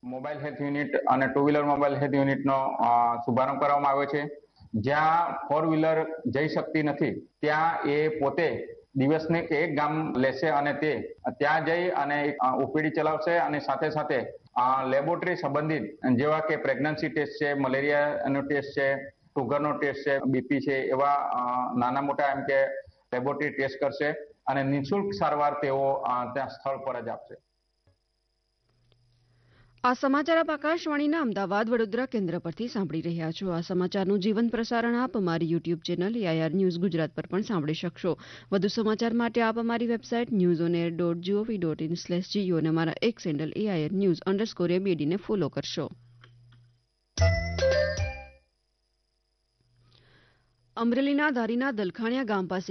Mobile health unit અને two wheeler mobile health યુનિટનો શુભારંભ કરવામાં આવ્યો છે. જ્યાં ફોર વ્હીલર જઈ શકતી નથી ત્યાં એ પોતે દિવસને એક ગામ લેશે અને તે ત્યાં જઈ અને ઓપીડી ચલાવશે અને સાથે સાથે લેબોરેટરી સંબંધિત જેવા કે પ્રેગ્નન્સી ટેસ્ટ છે, મલેરિયાનો ટેસ્ટ છે, સુગરનો ટેસ્ટ છે, બીપી છે, એવા નાના મોટા એમ કે લેબોરેટરી ટેસ્ટ કરશે અને નિઃશુલ્ક સારવાર તેઓ ત્યાં સ્થળ પર જ આપશે. આ સમાચાર આપ આકાશવાણીના અમદાવાદ વડોદરા કેન્દ્ર પરથી સાંભળી રહ્યા છો. આ સમાચારનું જીવંત પ્રસારણ આપ અમારી YouTube channel AIR news Gujarat પર પણ સાંભળી શકશો. વધુ સમાચાર માટે આપ અમારી વેબસાઇટ newsonair.gov.in/geo અને અમારા એક્સ હેન્ડલ AIR_news_abd ને ફોલો કરશો. અમરેલીના ધારીના દલખાણિયા ગામ પાસે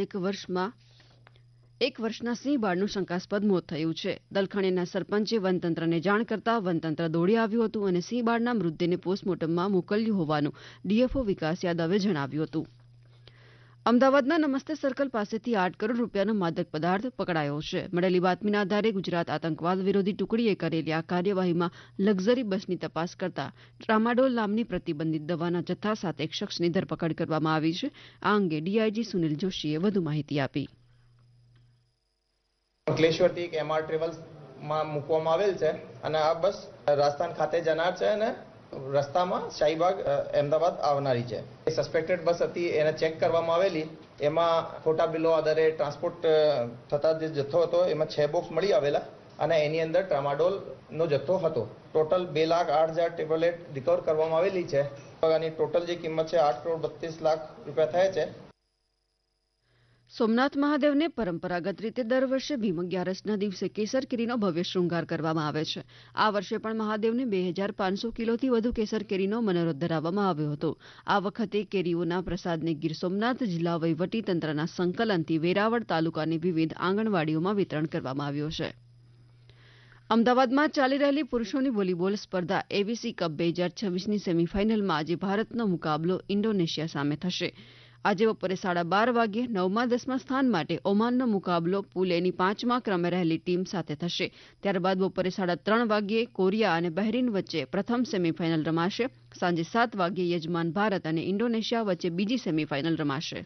એક વર્ષના સિંહ બાળનું શંકાસ્પદ મોત થયું છે. દલખાણીના સરપંચે વનતંત્રને જાણ કરતા વનતંત્ર દોડી આવ્યું હતું અને સિંહ બાળના મૃતદેહને પોસ્ટમોર્ટમમાં મોકલ્યું હોવાનું ડીએફઓ વિકાસ યાદવે જણાવ્યું હતું. અમદાવાદના નમસ્તે સર્કલ પાસેથી 8 કરોડ રૂપિયાનો માદક પદાર્થ પકડાયો છે. મળેલી બાતમીના આધારે ગુજરાત આતંકવાદ વિરોધી ટુકડીએ કરેલી આ કાર્યવાહીમાં લક્ઝરી બસની તપાસ કરતા ટ્રામાડોલ નામની પ્રતિબંધિત દવાના જથ્થા સાથે એક શખ્સની ધરપકડ કરવામાં આવી છે. આ અંગે ડીઆઈજી સુનિલ જોશીએ વધુ માહિતી આપી. અંકલેશ્વરથી એક MR ટ્રેવલ્સમાં મૂકવામાં આવેલ છે અને આ બસ રાજસ્થાન ખાતે જનાર છે અને રસ્તામાં શાહીબાગ અમદાવાદ આવનારી છે. સસ્પેક્ટેડ બસ હતી એને ચેક કરવામાં આવેલી, એમાં ખોટા બિલો આધારે ટ્રાન્સપોર્ટ થતા જે જથ્થો હતો એમાં 6 બોક્સ મળી આવેલા અને એની અંદર ટ્રામાડોલનો જથ્થો હતો. ટોટલ 2,08,000 ટેબ્લેટ રિકવર કરવામાં આવેલી છે. આની ટોટલ જે કિંમત છે 8 કરોડ 32 લાખ રૂપિયા થાય છે. સોમનાથ મહાદેવને પરંપરાગત રીતે દર વર્ષે ભીમ અગિયારસના દિવસે કેસર કેરીનો ભવ્ય શૃંગાર કરવામાં આવે છે. આ વર્ષે પણ મહાદેવને 2,500 કિલોથી વધુ કેસર કેરીનો મનોરથ ધરાવવામાં આવ્યો હતો. આ વખતે કેરીઓના પ્રસાદને ગીર સોમનાથ જિલ્લા વહીવટી તંત્રના સંકલનથી વેરાવળ તાલુકાની વિવિધ આંગણવાડીઓમાં વિતરણ કરવામાં આવ્યું છે. અમદાવાદમાં ચાલી રહેલી પુરુષોની વોલીબોલ સ્પર્ધા એવીસી કપ 2026ની સેમીફાઇનલમાં આજે ભારતનો મુકાબલો ઇન્ડોનેશિયા સામે થશે. આજે બપોરે 12:30 વાગ્યે 9મા 10મા સ્થાન માટે ઓમાનનો મુકાબલો પૂલ એની 5મા ક્રમે રહેલી ટીમ સાથે થશે. ત્યારબાદ બપોરે 3:30 વાગ્યે કોરિયા અને બહેરીન વચ્ચે પ્રથમ સેમીફાઇનલ રમાશે. સાંજે 7 વાગ્યે યજમાન ભારત અને ઇન્ડોનેશિયા વચ્ચે બીજી સેમીફાઇનલ રમાશે.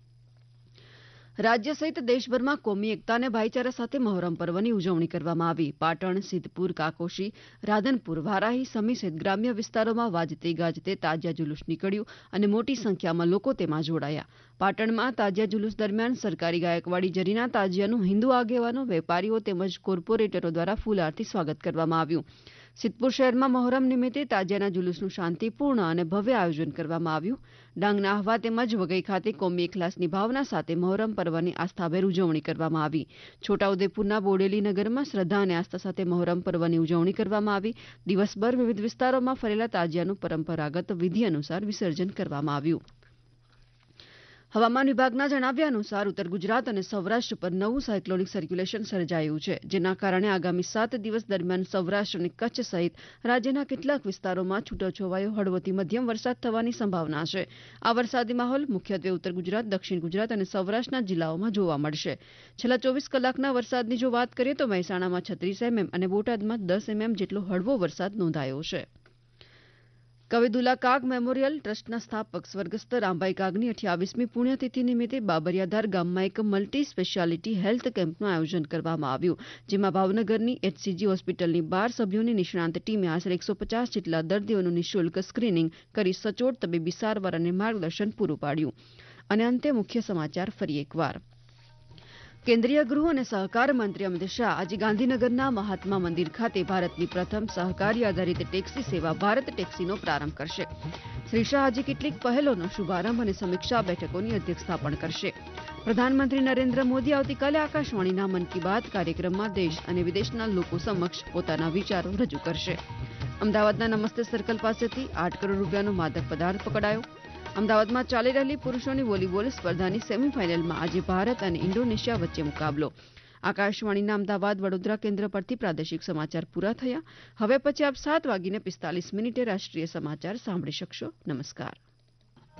રાજ્ય સહિત દેશભરમાં કોમી એકતા અને ભાઈચારા સાથે મહોરમ પર્વની ઉજવણી કરવામાં આવી. પાટણ, સિદ્ધપુર, કાકોશી, રાધનપુર, વારાહી, સમી સહિત ગ્રામ્ય વિસ્તારોમાં વાજતે ગાજતે તાજિયા જુલુસ નીકળ્યું અને મોટી સંખ્યામાં લોકો તેમાં જોડાયા. પાટણમાં તાજિયા જુલુસ દરમિયાન સરકારી ગાયકવાડી જરીના તાજિયાનું હિન્દુ આગેવાનો, વેપારીઓ તેમજ કોર્પોરેટરો દ્વારા ફૂલહારથી સ્વાગત કરવામાં આવ્યું. સિદ્ધપુર શહેરમાં મહોરમ નિમિત્તે તાજિયાના જુલુસનું શાંતિપૂર્ણ અને ભવ્ય આયોજન કરવામાં આવ્યું. ડાંગના આહવા તેમજ વઘઈ ખાતે કોમી એકલાસની ભાવના સાથે મહોરમ પર્વની આસ્થાભેર ઉજવણી કરવામાં આવી. છોટાઉદેપુરના બોડેલી નગરમાં શ્રદ્ધા અને આસ્થા સાથે મહોરમ પર્વની ઉજવણી કરવામાં આવી. દિવસભર વિવિધ વિસ્તારોમાં ફરેલા તાજિયાનું પરંપરાગત વિધિ અનુસાર વિસર્જન કરવામાં આવ્યું. હવામાન વિભાગના જણાવ્યા અનુસાર ઉત્તર ગુજરાત અને સૌરાષ્ટ્ર પર નવું સાયક્લોનિક સર્ક્યુલેશન સર્જાયું છે, જેના કારણે આગામી 7 દિવસ દરમિયાન સૌરાષ્ટ્ર અને કચ્છ સહિત રાજ્યના કેટલાક વિસ્તારોમાં છૂટોછવાયો હળવોથી મધ્યમ વરસાદ થવાની સંભાવના છે. આ વરસાદી માહોલ મુખ્યત્વે ઉત્તર ગુજરાત, દક્ષિણ ગુજરાત અને સૌરાષ્ટ્રના જિલ્લાઓમાં જોવા મળશે. છેલ્લા 24 કલાકના વરસાદની જો વાત કરીએ તો મહેસાણામાં 36 mm અને બોટાદમાં 10 mm જેટલો હળવો વરસાદ નોંધાયો છે. કવિદુલ્લા કાગ મેમોરિયલ ટ્રસ્ટના સ્થાપક સ્વર્ગસ્થ રામભાઈ કાગની 28મી પુણ્યતિથિ નિમિત્તે બાબરિયાધાર ગામમાં એક મલ્ટી સ્પેશિયાલિટી હેલ્થ કેમ્પનું આયોજન કરવામાં આવ્યું, જેમાં ભાવનગરની HCG હોસ્પિટલની 12 સભ્યોની નિષ્ણાંત ટીમે આશરે 150 જેટલા દર્દીઓનું નિઃશુલ્ક સ્ક્રીનિંગ કરી સચોટ તબીબી સારવાર અને માર્ગદર્શન પૂરું પાડ્યું. અને અંતે મુખ્ય સમાચાર ફરી એકવાર. કેન્દ્રીય ગૃહ અને સહકાર મંત્રી અમિત શાહ આજે ગાંધીનગરના મહાત્મા મંદિર ખાતે ભારતની પ્રથમ સહકારી આધારિત ટેક્સી સેવા ભારત ટેક્સીનો પ્રારંભ કરશે. શ્રી શાહ આજે કેટલીક પહેલોનો શુભારંભ અને સમીક્ષા બેઠકોની અધ્યક્ષતા પણ કરશે. પ્રધાનમંત્રી નરેન્દ્ર મોદી આવતીકાલે આકાશવાણીના મન કી બાત કાર્યક્રમમાં દેશ અને વિદેશના લોકો સમક્ષ પોતાના વિચારો રજૂ કરશે. અમદાવાદના નમસ્તે સર્કલ પાસેથી 8 કરોડ રૂપિયાનો માદક પદાર્થ પકડાયો. અમદાવાદમાં ચાલી રહેલી પુરુષોની વોલીબોલ સ્પર્ધાની સેમીફાઇનલમાં આજે ભારત અને ઇન્ડોનેશિયા વચ્ચે મુકાબલો. આકાશવાણીના અમદાવાદ વડોદરા કેન્દ્ર પરથી પ્રાદેશિક સમાચાર પૂરા થયા. હવે પછી આપ 7:45 રાષ્ટ્રીય સમાચાર સાંભળી શકશો. નમસ્કાર.